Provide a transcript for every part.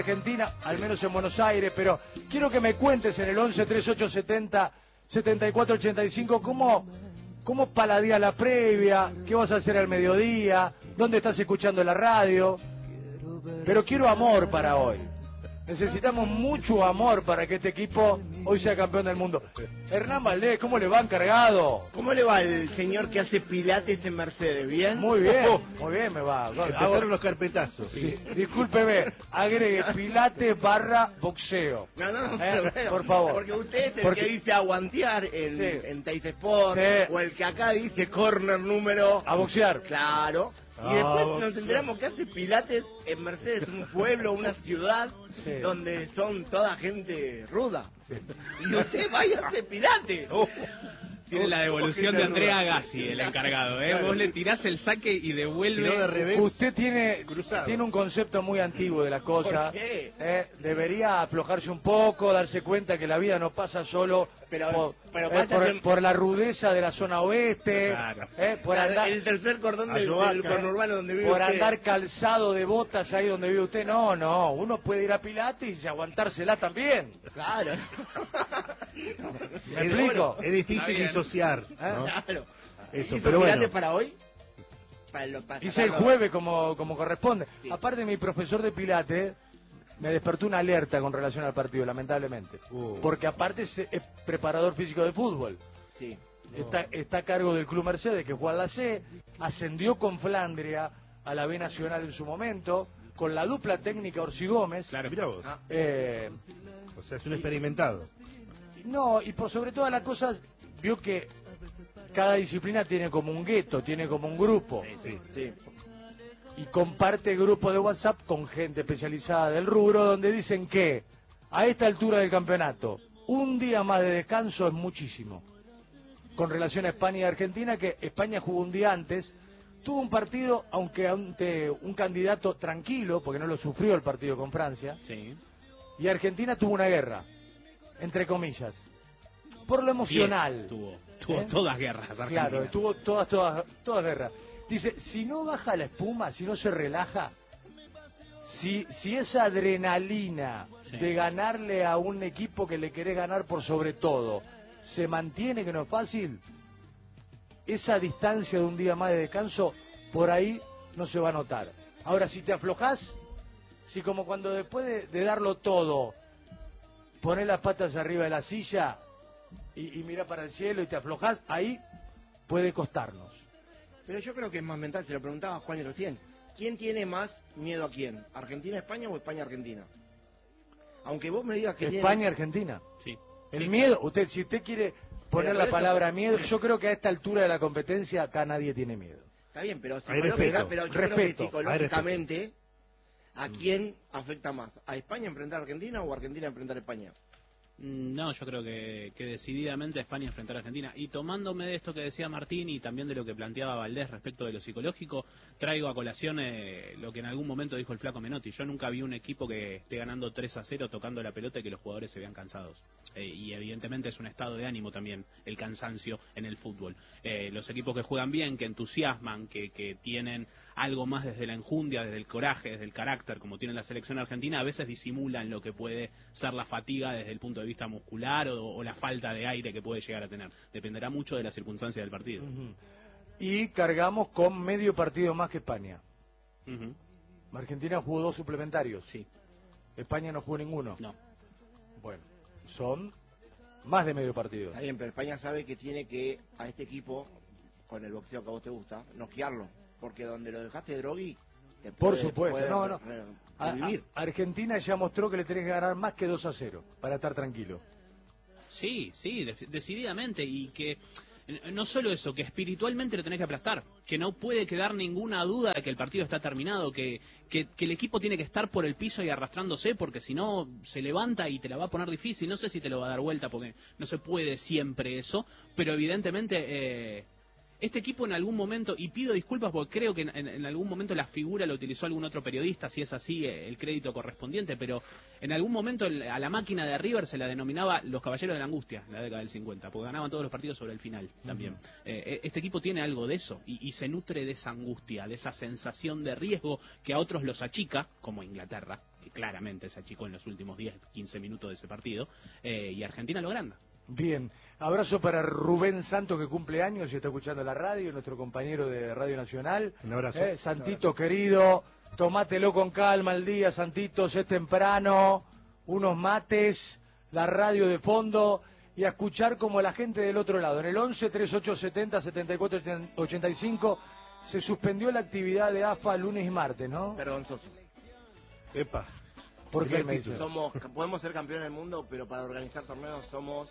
Argentina, al menos en Buenos Aires, pero quiero que me cuentes en el 11 38 70 74 85 cómo paladía la previa, qué vas a hacer al mediodía, dónde estás escuchando la radio, pero quiero amor para hoy. Necesitamos mucho amor para que este equipo hoy sea campeón del mundo. Hernán Valdés, ¿cómo le va cargado? ¿Cómo le va al señor que hace pilates en Mercedes? ¿Bien? Muy bien me va. Empezaron los carpetazos. Sí, discúlpeme, agregue pilates / boxeo. No, por favor. Porque usted es el que dice aguantear en Teis Sport, o el que acá dice corner número... A boxear. Claro. Y después nos enteramos que hace pilates en Mercedes, un pueblo, una ciudad, donde son toda gente ruda. Sí. Y usted vaya a hacer pilates. Tiene la devolución de Andrea Agassi, el encargado, ¿eh? Claro. Vos le tirás el saque y devuelve. De revés, usted tiene un concepto muy antiguo de la cosa. ¿Por qué? Debería aflojarse un poco, darse cuenta que la vida no pasa solo por la rudeza de la zona oeste, claro. Por andar, el tercer cordón del conurbano donde vive por usted. Andar calzado de botas ahí donde vive usted. No, uno puede ir a Pilates y aguantársela también. Claro. ¿Me explico? Es difícil disociar, ¿no? Claro. Eso, ¿Hizo pero bueno. pilates para hoy? Hice el jueves como corresponde. Sí. Aparte, mi profesor de Pilates me despertó una alerta con relación al partido, lamentablemente. Porque aparte es preparador físico de fútbol. Sí. Está a cargo del Club Mercedes, que juega en la C, ascendió con Flandria a la B Nacional en su momento, con la dupla técnica Orsi Gómez. Claro, mirá vos. O sea, es un experimentado. No, y por sobre todas las cosas, vio que cada disciplina tiene como un gueto, tiene como un grupo. Sí. Y comparte grupo de WhatsApp con gente especializada del rubro, donde dicen que a esta altura del campeonato, un día más de descanso es muchísimo. Con relación a España y Argentina, que España jugó un día antes, tuvo un partido, aunque ante un candidato tranquilo, porque no lo sufrió el partido con Francia, y Argentina tuvo una guerra, entre comillas, por lo emocional. Tuvo todas guerras, Argentina. Claro, tuvo todas guerras. Dice, si no baja la espuma, si no se relaja, si esa adrenalina de ganarle a un equipo que le querés ganar por sobre todo, se mantiene, que no es fácil, esa distancia de un día más de descanso, por ahí no se va a notar. Ahora, si te aflojás, si como cuando después de darlo todo, ponés las patas arriba de la silla y mirá para el cielo y te aflojás, ahí puede costarnos. Pero yo creo que es más mental, se lo preguntaba a Juan recién. ¿Quién tiene más miedo a quién? ¿Argentina-España o España-Argentina? Aunque vos me digas que España-Argentina. Sí. El miedo, si usted quiere poner la palabra miedo, yo creo que a esta altura de la competencia acá nadie tiene miedo. Está bien, pero respeto. Creo que psicológicamente, ¿a quién afecta más? ¿A España enfrentar a Argentina o a Argentina enfrentar a España? No, yo creo que decididamente España enfrentar a Argentina. Y tomándome de esto que decía Martín y también de lo que planteaba Valdés respecto de lo psicológico, traigo a colación lo que en algún momento dijo el flaco Menotti. Yo nunca vi un equipo que esté ganando 3-0 tocando la pelota y que los jugadores se vean cansados. Y evidentemente es un estado de ánimo también el cansancio en el fútbol. Los equipos que juegan bien, que entusiasman, que tienen algo más desde la enjundia, desde el coraje, desde el carácter, como tiene la selección argentina, a veces disimulan lo que puede ser la fatiga desde el punto de vista muscular o la falta de aire que puede llegar a tener. Dependerá mucho de las circunstancias del partido. Y cargamos con medio partido más que España. Argentina jugó 2 suplementarios. Sí. España no jugó ninguno. No. Bueno, son más de medio partido. Está bien, pero España sabe que tiene que a este equipo, con el boxeo que a vos te gusta, noquearlo. Porque donde lo dejaste Droghi, por supuesto, Argentina ya mostró que le tenés que ganar más que 2-0 para estar tranquilo. Sí, decididamente, y que no solo eso, que espiritualmente lo tenés que aplastar, que no puede quedar ninguna duda de que el partido está terminado, que el equipo tiene que estar por el piso y arrastrándose, porque si no se levanta y te la va a poner difícil. No sé si te lo va a dar vuelta, porque no se puede siempre eso, pero evidentemente este equipo en algún momento, y pido disculpas porque creo que en algún momento la figura lo utilizó algún otro periodista, si es así, el crédito correspondiente, pero en algún momento a la máquina de River se la denominaba los caballeros de la angustia en la década del 50, porque ganaban todos los partidos sobre el final también. Este equipo tiene algo de eso, y se nutre de esa angustia, de esa sensación de riesgo que a otros los achica, como Inglaterra, que claramente se achicó en los últimos 10-15 minutos de ese partido, y Argentina lo agranda. Bien, abrazo para Rubén Santos, que cumple años y está escuchando la radio, nuestro compañero de Radio Nacional. Un abrazo. Santito, un abrazo. Querido, tomátelo con calma el día, Santito, es temprano, unos mates, la radio de fondo y a escuchar como la gente del otro lado. En el 11 3870 7485 se suspendió la actividad de AFA lunes y martes, ¿no? Vergonzoso. Epa. ¿Por qué me dice? Podemos ser campeones del mundo, pero para organizar torneos somos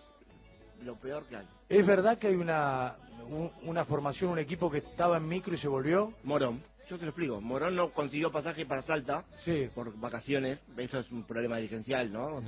lo peor que hay. ¿Es verdad que hay una formación, un equipo que estaba en micro y se volvió? Morón, yo te lo explico. Morón no consiguió pasaje para Salta por vacaciones. Eso es un problema dirigencial, ¿no?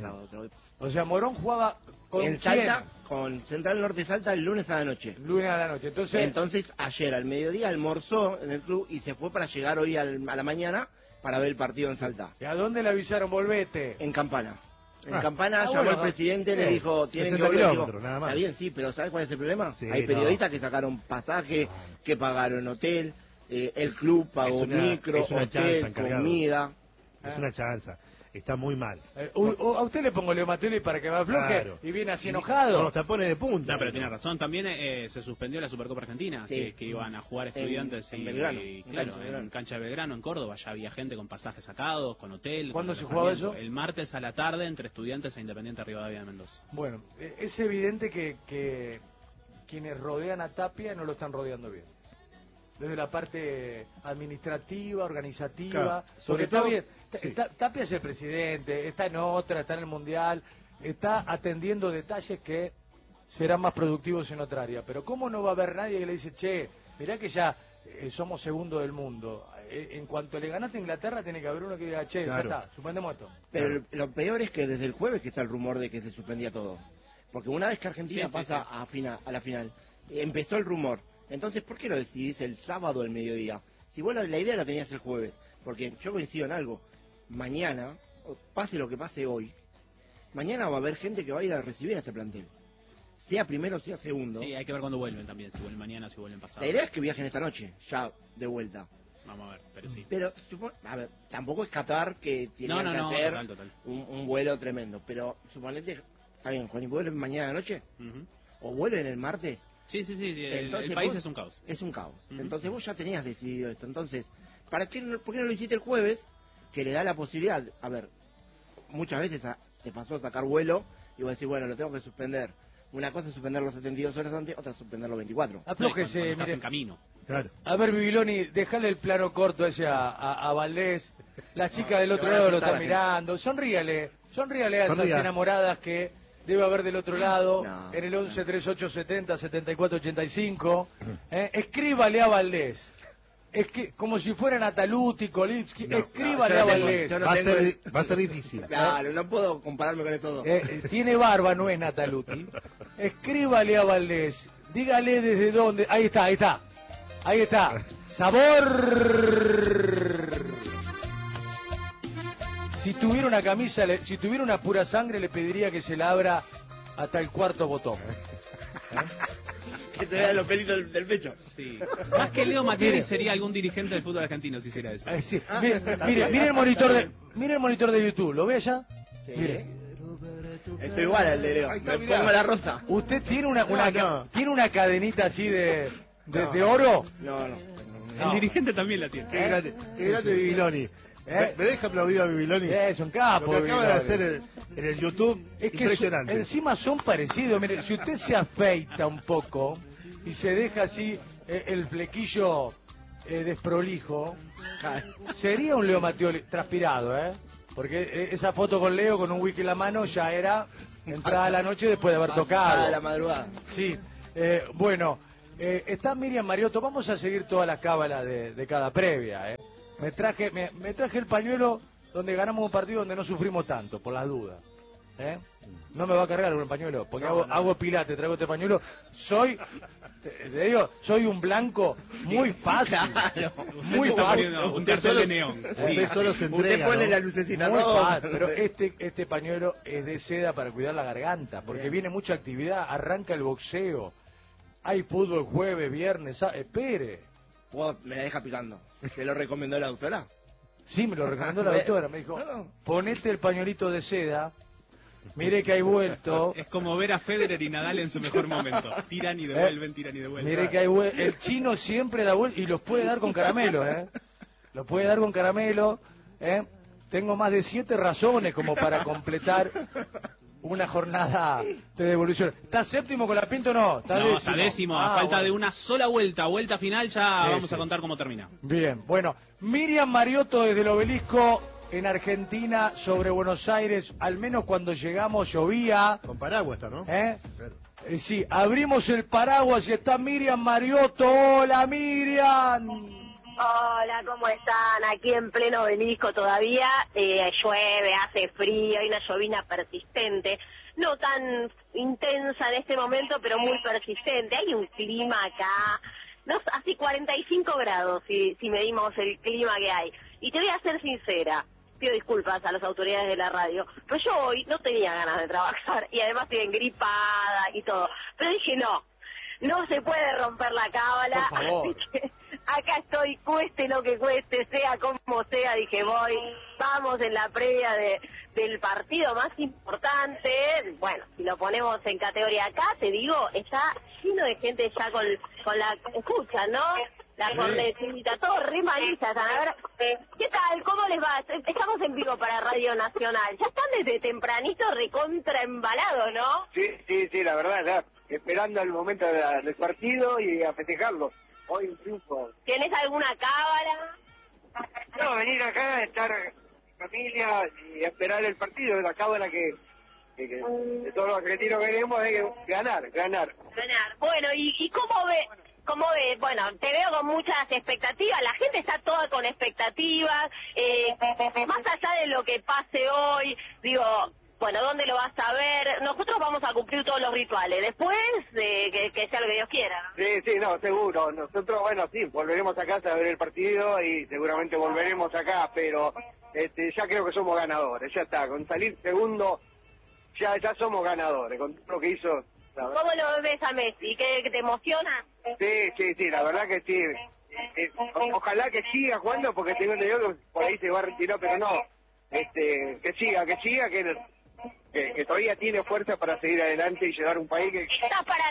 O sea, Morón jugaba con en Salta, con Central Norte Salta el lunes a la noche. Lunes a la noche. Entonces ayer al mediodía almorzó en el club y se fue para llegar hoy a la mañana para ver el partido en Salta. ¿Y a dónde le avisaron? Volvete. En Campana. En Campana llamó el presidente, le dijo, tienen que volver. Está bien, sí, pero ¿sabes cuál es el problema? Sí, hay periodistas que sacaron pasaje, que pagaron hotel, el club pagó micro, hotel, comida. Es una chanza. Está muy mal. A usted le pongo Leo Mattioli para que me afloje, claro. Y viene así enojado. Con los tapones de punta. No, pero tiene razón. También se suspendió la Supercopa Argentina, que iban a jugar Estudiantes en Belgrano, en cancha de Belgrano, en Córdoba. Ya había gente con pasajes sacados, con hotel. ¿Cuándo se jugaba eso? El martes a la tarde entre Estudiantes e Independiente Rivadavia de Mendoza. Bueno, es evidente que quienes rodean a Tapia no lo están rodeando bien. Desde la parte administrativa, organizativa, claro, sobre todo bien. Sí. Tapia es el presidente, está en otra, está en el Mundial, está atendiendo detalles que serán más productivos en otra área. Pero ¿cómo no va a haber nadie que le dice, che, mirá que ya somos segundo del mundo? En cuanto le ganaste a Inglaterra, tiene que haber uno que diga, che, claro, ya está, suspendemos esto. Pero lo peor es que desde el jueves que está el rumor de que se suspendía todo. Porque una vez que Argentina pasa a la final, empezó el rumor. Entonces, ¿por qué lo decidís el sábado al mediodía? Si vos la idea la tenías el jueves. Porque yo coincido en algo. Mañana, pase lo que pase hoy, mañana va a haber gente que va a ir a recibir a este plantel. Sea primero, sea segundo. Sí, hay que ver cuándo vuelven también. Si vuelven mañana, si vuelven pasado. La idea es que viajen esta noche, ya de vuelta. Vamos a ver, pero sí. Pero, a ver, tampoco es Qatar que tiene que hacer total. Un vuelo tremendo. Pero, suponete, está bien, Juan, ¿y vuelven mañana noche? ¿O vuelven el martes? Sí, entonces el país es un caos. Es un caos. Entonces vos ya tenías decidido esto. Entonces, ¿por qué no lo hiciste el jueves? Que le da la posibilidad, a ver, muchas veces te pasó a sacar vuelo y vos decís, bueno, lo tengo que suspender. Una cosa es suspenderlo 72 horas antes, otra es suspenderlo 24. Aflójese, cuando estás en camino. Claro. A ver, Bibiloni, dejale el plano corto ese a Valdés. Las chicas del otro lado lo están mirando. Sonríale a esas enamoradas que debe haber del otro lado, en el 11 3870 7485. Escríbale a Valdés. Es que, como si fuera Nataluti, Kolipski, escríbale a Valdés. Va a ser difícil. Claro, no puedo compararme con esto dos. Tiene barba, no es Nataluti. Escríbale a Valdés. Dígale desde dónde. Ahí está. Sabor. Si tuviera una camisa, si tuviera una pura sangre, le pediría que se la abra hasta el cuarto botón. Que te vean los pelitos del pecho. Sí. Más que Leo Mattioli sería algún dirigente del fútbol argentino si hiciera eso. Sí. Mire el monitor de YouTube, ¿lo ve allá? Sí. Mire. Estoy igual al de Leo. Me pongo la rosa. ¿Usted tiene tiene una cadenita así de oro? No. El dirigente también la tiene. Qué grande Bibiloni. ¿Me deja aplaudir a Bibiloni? Es un capo. Lo que acaba de hacer en el YouTube, es que impresionante. Encima son parecidos. Mire, si usted se afeita un poco y se deja así el flequillo desprolijo, sería un Leo Mattioli transpirado, porque esa foto con Leo con un whisky en la mano ya era entrada a la noche después de haber tocado. A la madrugada. Sí, bueno, está Miriam Mariotto. Vamos a seguir toda la cábala de cada previa, Me traje el pañuelo donde ganamos un partido donde no sufrimos tanto, por las dudas. No me va a cargar un pañuelo, porque hago pilates, traigo este pañuelo. Soy un blanco muy fácil. Claro. Muy fácil. Un tercer de neón. Usted solo se entrega, usted pone la lucecita todo. Pero este pañuelo es de seda para cuidar la garganta, porque viene mucha actividad, arranca el boxeo. Hay fútbol jueves, viernes, espere. Me la deja picando. ¿Se lo recomendó la doctora? Sí, me lo recomendó la doctora, me dijo, ponete el pañuelito de seda, mire que hay vuelto. Es como ver a Federer y Nadal en su mejor momento. Tiran y devuelven, tiran y devuelven. Mire que hay vuelto. El chino siempre da vuelta y los puede dar con caramelo, Los puede dar con caramelo, Tengo más de 7 razones como para completar una jornada de devolución. ¿Está séptimo con la Pinto o no? Está décimo. A falta bueno. de una sola vuelta final, ya vamos a contar cómo termina. Bien, bueno. Miriam Mariotto desde el Obelisco en Argentina sobre Buenos Aires. Al menos cuando llegamos llovía. Con paraguas está, ¿no? Claro. Sí, abrimos el paraguas y está Miriam Mariotto. ¡Hola, Miriam! Hola, ¿cómo están? Aquí en pleno Obelisco todavía, llueve, hace frío, hay una llovina persistente, no tan intensa en este momento, pero muy persistente. Hay un clima acá, así 45 grados si medimos el clima que hay. Y te voy a ser sincera, pido disculpas a las autoridades de la radio, pero yo hoy no tenía ganas de trabajar y además estoy engripada y todo. Pero dije, no se puede romper la cábala, así que acá estoy, cueste lo que cueste, sea como sea, dije vamos en la previa del partido más importante. Bueno, si lo ponemos en categoría acá, te digo, está lleno de gente ya con la escucha, ¿no? La cornetita, todo re manizas. A ver, ¿qué tal? ¿Cómo les va? Estamos en vivo para Radio Nacional. Ya están desde tempranito recontra embalados, ¿no? Sí, la verdad, ya esperando el momento del partido y a festejarlo. Hoy un triunfo. ¿Tienes alguna cábala? No, venir acá, estar en familia y esperar el partido, la cábala que de todos los argentinos queremos es ganar. Bueno, ¿y cómo ves? Bueno, te veo con muchas expectativas, la gente está toda con expectativas, más allá de lo que pase hoy, digo, bueno, ¿dónde lo vas a ver? Nosotros vamos a cumplir todos los rituales, después de que sea lo que Dios quiera. Sí, no, seguro. Nosotros, bueno, sí, volveremos a casa a ver el partido y seguramente volveremos acá, pero ya creo que somos ganadores, ya está, con salir segundo ya somos ganadores, con todo lo que hizo. ¿Cómo lo ves a Messi? ¿Que te emociona? Sí, la verdad que sí. Ojalá que siga jugando porque tengo entendido que por ahí se va a retirar, pero no. Que siga, que todavía tiene fuerza para seguir adelante y llevar un país que... Estás para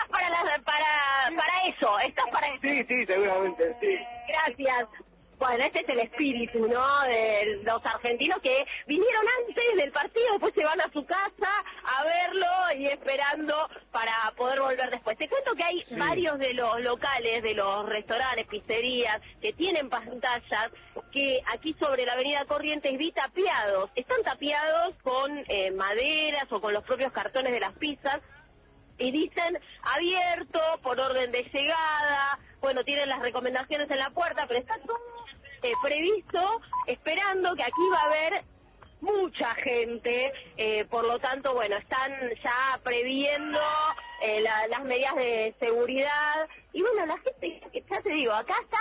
eso. Sí, seguramente, sí. Gracias. Bueno, este es el espíritu, ¿no?, de los argentinos que vinieron antes del partido, después se van a su casa a verlo y esperando para poder volver después. Te cuento que hay varios de los locales, de los restaurantes, pizzerías, que tienen pantallas que aquí sobre la avenida Corrientes vi tapiados. Están tapiados con maderas o con los propios cartones de las pizzas. Y dicen abierto por orden de llegada, bueno, tienen las recomendaciones en la puerta, pero está todo previsto, esperando que aquí va a haber mucha gente, por lo tanto, bueno, están ya previendo las medidas de seguridad, y bueno, la gente, ya te digo, acá está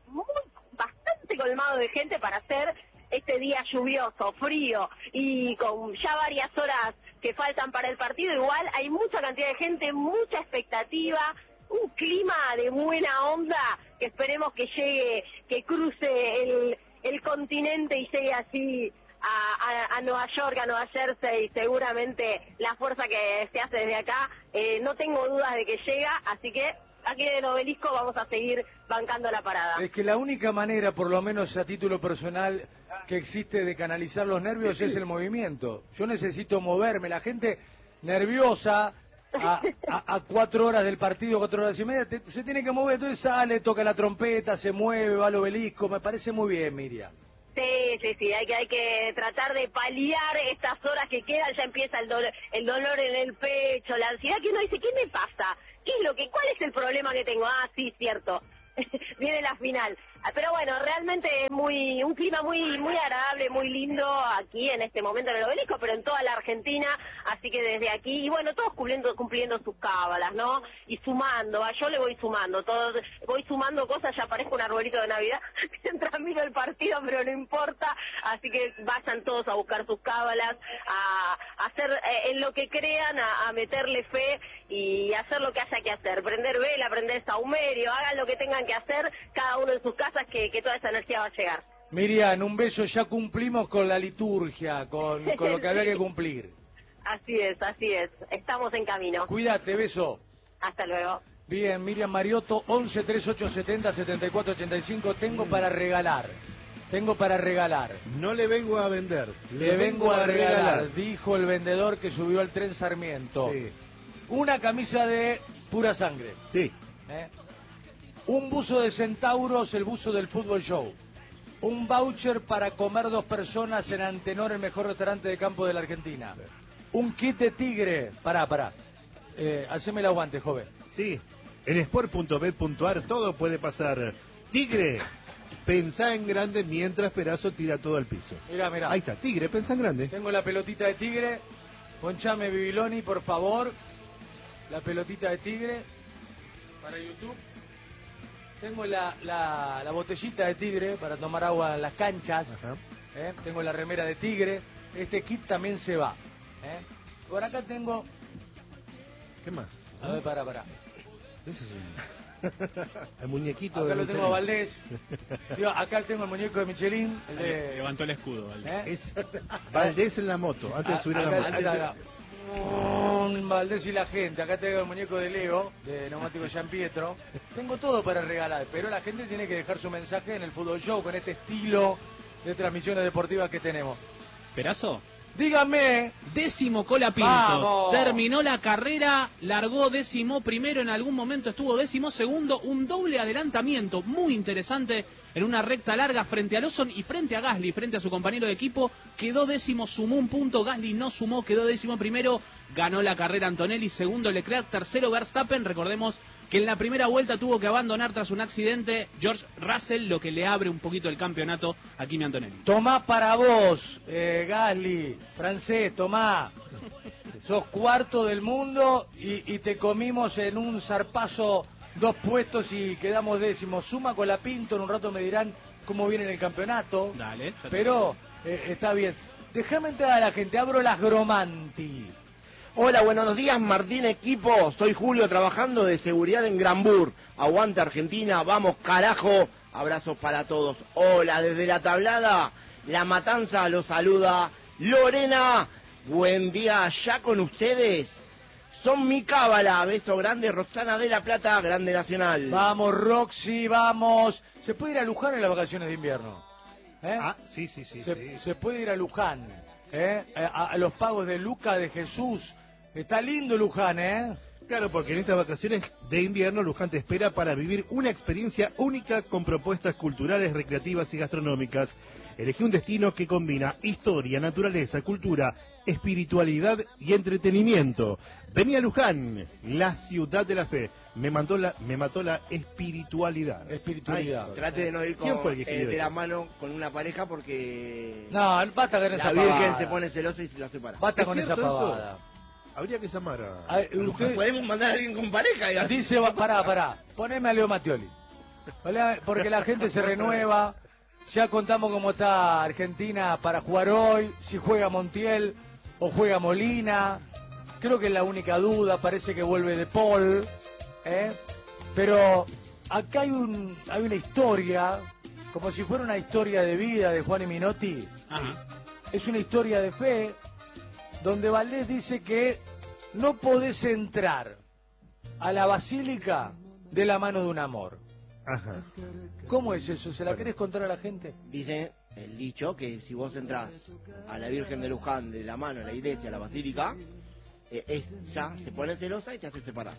bastante colmado de gente para hacer este día lluvioso, frío, y con ya varias horas que faltan para el partido. Igual hay mucha cantidad de gente, mucha expectativa, un clima de buena onda que esperemos que llegue, que cruce el continente y llegue así a Nueva York, a Nueva Jersey, y seguramente la fuerza que se hace desde acá, no tengo dudas de que llega, así que aquí en el Obelisco vamos a seguir bancando la parada. Es que la única manera, por lo menos a título personal, que existe de canalizar los nervios es el movimiento. Yo necesito moverme, la gente nerviosa a 4 horas del partido, 4 horas y media, se tiene que mover, entonces sale, toca la trompeta, se mueve, va al Obelisco, me parece muy bien, Miriam. Sí, hay que tratar de paliar estas horas que quedan, ya empieza el dolor en el pecho, la ansiedad, que uno dice, ¿qué me pasa? ¿Cuál es el problema que tengo? Ah, sí, cierto, viene la final. Pero bueno, realmente es un clima muy agradable, muy lindo aquí en este momento en el Obelisco, pero en toda la Argentina, así que desde aquí, y bueno, todos cumpliendo sus cábalas, ¿no? Y sumando, yo le voy sumando, voy sumando cosas, ya parezco un arbolito de Navidad, mientras miro el partido, pero no importa, así que vayan todos a buscar sus cábalas, a hacer en lo que crean, a meterle fe y hacer lo que haya que hacer, prender vela, prender saumerio, hagan lo que tengan que hacer, cada uno en sus casas, que toda esa energía va a llegar. Miriam, un beso, ya cumplimos con la liturgia, con lo que había que cumplir. Así es. Estamos en camino. Cuídate, beso. Hasta luego. Bien, Miriam Mariotto, 11 38 70 74 85. Tengo para regalar. No le vengo a vender, Le vengo a regalar, dijo el vendedor que subió al tren Sarmiento. Sí. Una camisa de pura sangre. Sí. Un buzo de centauros, el buzo del fútbol show. Un voucher para comer 2 personas en Antenor, el mejor restaurante de campo de la Argentina. Un kit de tigre. Pará. Haceme el aguante, joven. Sí, en sport.bet.ar todo puede pasar. Tigre, pensá en grande mientras Perazo tira todo al piso. Mirá. Ahí está, Tigre, pensá en grande. Tengo la pelotita de tigre. Ponchame Bibiloni, por favor. La pelotita de tigre. Para YouTube. Tengo la botellita de tigre para tomar agua en las canchas. Ajá. Tengo la remera de tigre. Este kit también se va. Por acá tengo... ¿Qué más? A ver, pará. Ese es el muñequito Acá de lo tengo a Valdés. Digo, acá tengo el muñeco de Michelin. El de... Levantó el escudo, Valdés. Es Valdés en la moto, antes de subir a la moto. Acá. Valdés y la gente. Acá tengo el muñeco de Leo, de Neumático Gian Pietro. Tengo todo para regalar, pero la gente tiene que dejar su mensaje en el Fútbol Show con este estilo de transmisiones deportivas que tenemos. ¿Perazo? Dígame. 10º Colapinto. ¡Vamos! Terminó la carrera, largó 11º, en algún momento estuvo 12º, un doble adelantamiento muy interesante en una recta larga frente a Lawson y frente a Gasly, frente a su compañero de equipo. Quedó 10º, sumó un punto, Gasly no sumó, quedó 11º, ganó la carrera Antonelli, segundo Leclerc, tercero Verstappen. Recordemos que en la primera vuelta tuvo que abandonar tras un accidente George Russell, lo que le abre un poquito el campeonato a Kimi Antonelli. Tomá para vos, Gasly, francés, tomá. Sos cuarto del mundo y te comimos en un zarpazo 2 puestos y quedamos 10º. Suma con la Pinto, en un rato me dirán cómo viene en el campeonato. Dale. Pero está bien. Déjame entrar a la gente, abro las Gromanti. Hola, buenos días, Martín equipo. Soy Julio, trabajando de seguridad en Granbur. Aguante Argentina, vamos carajo. Abrazos para todos. Hola, desde la tablada, La Matanza los saluda Lorena. Buen día ya con ustedes. Son mi cábala. Beso grande, Roxana de la Plata, Grande Nacional. Vamos, Roxy, vamos. ¿Se puede ir a Luján en las vacaciones de invierno? Sí. Se puede ir a Luján. A los pagos de Luca de Jesús. Está lindo Luján, Claro, porque en estas vacaciones de invierno Luján te espera para vivir una experiencia única con propuestas culturales, recreativas y gastronómicas. Elegí un destino que combina historia, naturaleza, cultura, espiritualidad y entretenimiento. Vení a Luján, la ciudad de la fe. Me mató la espiritualidad. Espiritualidad. Trate de no ir ¿Quién fue el que escribió de la esto? mano con una pareja porque No, basta con la esa Virgen pavada. se pone celosa y se la separa. Basta ¿Es con esa cierto eso? pavada. Habría que llamar a... A ver, usted Podemos mandar a alguien con pareja, digamos. dice, pará, poneme a Leo Mattioli. Porque la gente se renueva. Ya contamos cómo está Argentina para jugar hoy, si juega Montiel o juega Molina. Creo que es la única duda, parece que vuelve De Paul. Pero acá hay una historia, como si fuera una historia de vida de Juan y Minotti. Ajá. Es una historia de fe, donde Valdés dice que no podés entrar a la basílica de la mano de un amor. Ajá. ¿Cómo es eso? ¿Se la querés contar a la gente? Dice el dicho que si vos entrás a la Virgen de Luján de la mano, a la iglesia, a la basílica, ya se pone celosa y te hace separar.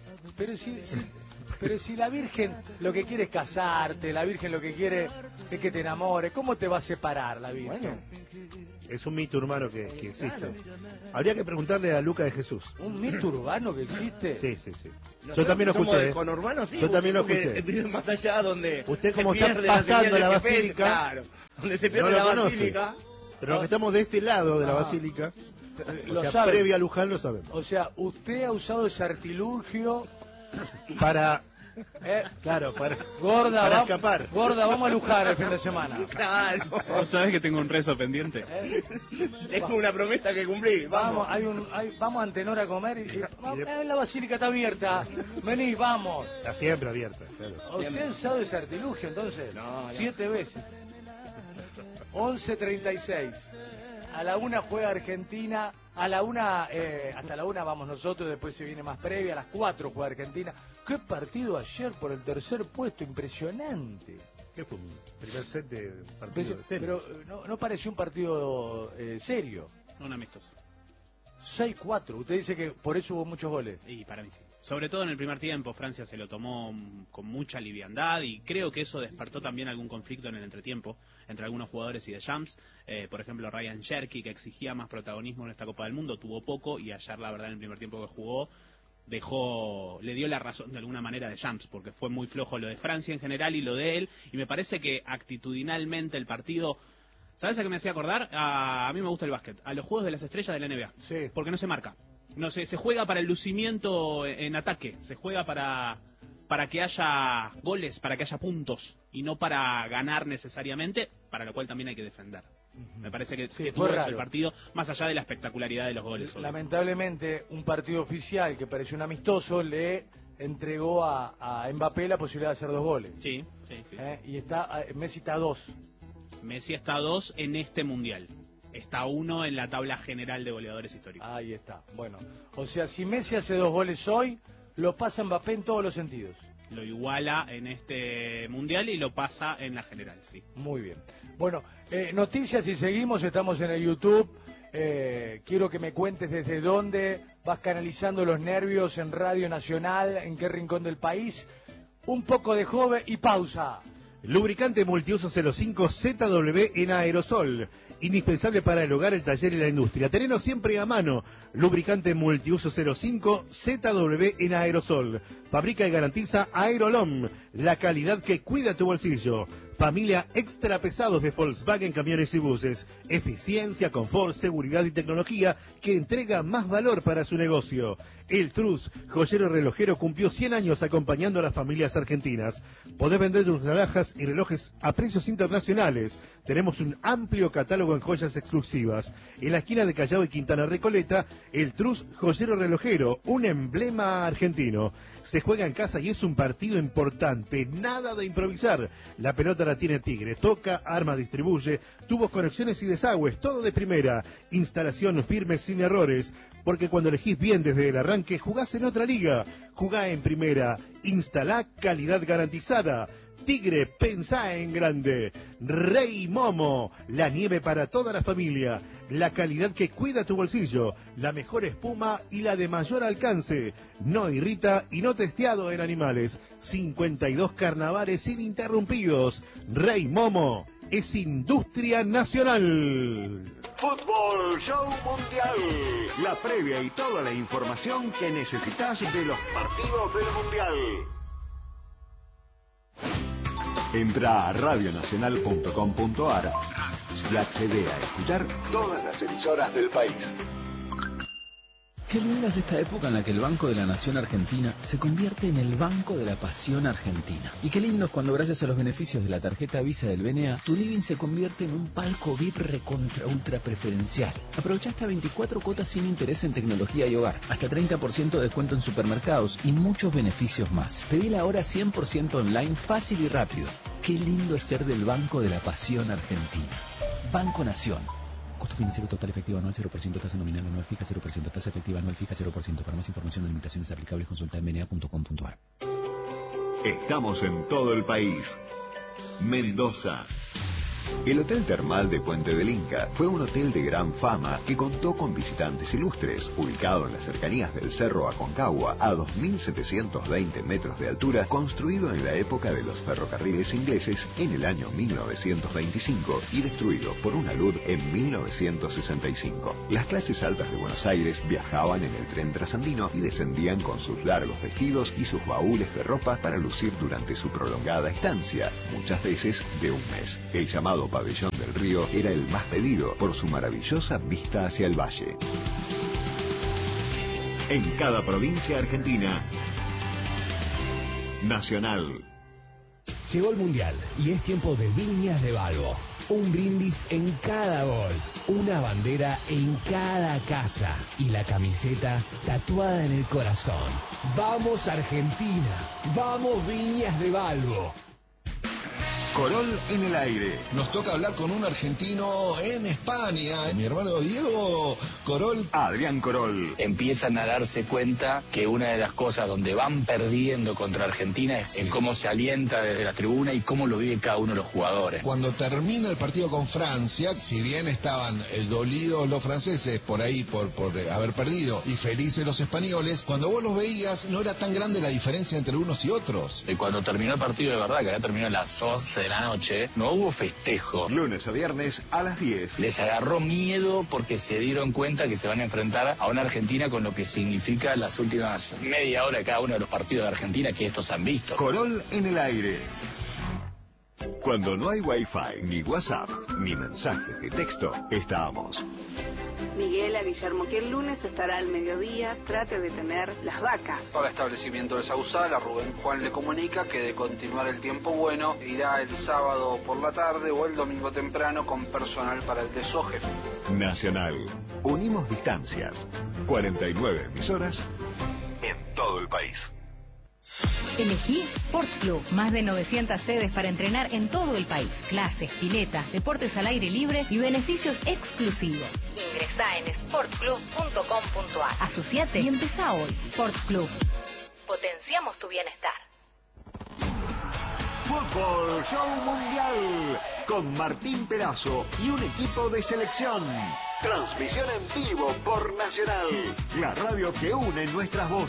Pero si la Virgen lo que quiere es casarte, la Virgen lo que quiere es que te enamores, ¿cómo te va a separar la Virgen? Bueno, Es un mito urbano que existe. Claro. Habría que preguntarle a Luca de Jesús. ¿Un mito urbano que existe? Sí. Yo nosotros también lo somos escuché. del conurbano, sí. Yo también lo porque escuché. viven más allá donde Usted se como está pierde pasando señal la del GPS, basílica, claro, donde se pierde no lo la conoce. basílica. Pero los que estamos de este lado de la Ah. basílica, Lo o sea, saben. previa a Luján, lo sabemos. O sea, usted ha usado ese artilugio. Para, ¿eh? claro, para Gorda, escapar. Gorda, vamos a Luján el fin de semana. Claro. ¿Vos sabés que tengo un rezo pendiente? Tengo una promesa que cumplir. Vamos, Vamos. vamos a Antenor a comer la basílica está abierta. Vení, vamos. Está siempre abierta. Claro. ¿Usted ha usado ese artilugio entonces? No. 7 veces. 11:36. A la 1 juega Argentina. A la 1, hasta la 1 vamos nosotros, después se viene más previa. A las 4 juega Argentina. ¡Qué partido ayer por el tercer puesto! Impresionante. ¿Qué fue? ¿Un primer set de partido de tenis? Pero no pareció un partido serio. Un amistoso. 6-4. Usted dice que por eso hubo muchos goles. Y para mí sí. Sobre todo en el primer tiempo, Francia se lo tomó con mucha liviandad y creo que eso despertó también algún conflicto en el entretiempo entre algunos jugadores y de Shams. Por ejemplo, Ryan Cherky, que exigía más protagonismo en esta Copa del Mundo, tuvo poco y ayer, la verdad, en el primer tiempo que jugó, le dio la razón de alguna manera de Shams, porque fue muy flojo lo de Francia en general y lo de él, y me parece que actitudinalmente el partido... ¿Sabes a qué me hacía acordar? A mí me gusta el básquet, a los Juegos de las Estrellas de la NBA, sí. Porque no se marca. No se juega para el lucimiento en ataque, se juega para que haya goles, para que haya puntos, y no para ganar necesariamente, para lo cual también hay que defender. Me parece que tuvo eso el partido, más allá de la espectacularidad de los goles. Lamentablemente, un partido oficial que pareció un amistoso le entregó a Mbappé la posibilidad de hacer 2 goles. Sí. Y Messi está a 2. Messi está a 2 en este Mundial. Está a 1 en la tabla general de goleadores históricos. Ahí está. Bueno, o sea, si Messi hace 2 goles hoy, lo pasa Mbappé en todos los sentidos. Lo iguala en este Mundial y lo pasa en la general, sí. Muy bien. Bueno, noticias y seguimos, estamos en el YouTube. Quiero que me cuentes desde dónde vas canalizando los nervios en Radio Nacional, en qué rincón del país. Un poco de joven y pausa. Lubricante multiuso 05 ZW en aerosol. Indispensable para el hogar, el taller y la industria. Tenelo siempre a mano. Lubricante multiuso 05 ZW en aerosol. Fabrica y garantiza Aerolom, la calidad que cuida tu bolsillo. Familia extra pesados de Volkswagen Camiones y Buses. Eficiencia, confort, seguridad y tecnología que entrega más valor para su negocio. El Trus, joyero relojero, cumplió 100 años acompañando a las familias argentinas. Podés vender tus alhajas y relojes a precios internacionales. Tenemos un amplio catálogo en joyas exclusivas. En la esquina de Callao y Quintana Recoleta, el Trus, joyero relojero, un emblema argentino. Se juega en casa y es un partido importante, nada de improvisar. La pelota la tiene Tigre, toca, arma, distribuye, tubos, conexiones y desagües, todo de primera. Instalación firme sin errores, porque cuando elegís bien desde el arranque, jugás en otra liga. Jugá en primera, instalá calidad garantizada. Tigre, pensá en grande. Rey Momo, la nieve para toda la familia. La calidad que cuida tu bolsillo. La mejor espuma y la de mayor alcance. No irrita y no testeado en animales. 52 carnavales ininterrumpidos. Rey Momo es industria nacional. Fútbol Show Mundial. La previa y toda la información que necesitas de los partidos del Mundial. Entra a radionacional.com.ar y accede a escuchar todas las emisoras del país. Qué linda es esta época en la que el Banco de la Nación Argentina se convierte en el Banco de la Pasión Argentina. Y qué lindo es cuando, gracias a los beneficios de la tarjeta Visa del BNA, tu living se convierte en un palco VIP recontra ultra preferencial. Aprovecha hasta 24 cuotas sin interés en tecnología y hogar, hasta 30% de descuento en supermercados y muchos beneficios más. Pedila ahora 100% online, fácil y rápido. Qué lindo es ser del Banco de la Pasión Argentina. Banco Nación. Costo financiero total efectivo anual 0%, tasa nominal anual fija 0%, tasa efectiva anual fija 0%. Para más información o limitaciones aplicables, consulta en bna.com.ar. Estamos en todo el país. Mendoza. El Hotel Termal de Puente del Inca fue un hotel de gran fama que contó con visitantes ilustres, ubicado en las cercanías del Cerro Aconcagua, a 2.720 metros de altura, construido en la época de los ferrocarriles ingleses en el año 1925 y destruido por una alud en 1965. Las clases altas de Buenos Aires viajaban en el tren trasandino y descendían con sus largos vestidos y sus baúles de ropa para lucir durante su prolongada estancia, muchas veces de un mes. El llamado Pabellón del Río era el más pedido por su maravillosa vista hacia el valle. En cada provincia argentina, Nacional. Llegó el Mundial y es tiempo de Viñas de Balbo. Un brindis en cada gol, una bandera en cada casa y la camiseta tatuada en el corazón. ¡Vamos Argentina! ¡Vamos Viñas de Balbo! Corol en el aire. Nos toca hablar con un argentino en España. Mi hermano Diego Corol. Adrián Corol. Empiezan a darse cuenta que una de las cosas donde van perdiendo contra Argentina es en cómo se alienta desde la tribuna y cómo lo vive cada uno de los jugadores. Cuando termina el partido con Francia, si bien estaban dolidos los franceses por ahí por haber perdido y felices los españoles, cuando vos los veías no era tan grande la diferencia entre unos y otros. Y cuando terminó el partido de verdad, que había terminado a las 11 de la noche, no hubo festejo. Lunes a viernes a las 10. Les agarró miedo porque se dieron cuenta que se van a enfrentar a una Argentina con lo que significa las últimas media hora de cada uno de los partidos de Argentina que estos han visto. Corol en el aire. Cuando no hay Wi-Fi, ni WhatsApp, ni mensajes de texto, estamos. Miguel a Guillermo, que el lunes estará al mediodía, trate de tener las vacas. Para el establecimiento de Sausal, a Rubén Juan le comunica que de continuar el tiempo bueno, irá el sábado por la tarde o el domingo temprano con personal para el desoje. Nacional. Unimos distancias. 49 emisoras en todo el país. Elegí Sport Club, más de 900 sedes para entrenar en todo el país. Clases, piletas, deportes al aire libre y beneficios exclusivos. Ingresá en sportclub.com.ar. Asociate y empezá hoy. Sport Club. Potenciamos tu bienestar. Fútbol Show Mundial con Martín Perazo y un equipo de selección. Transmisión en vivo por Nacional, la radio que une nuestras voces.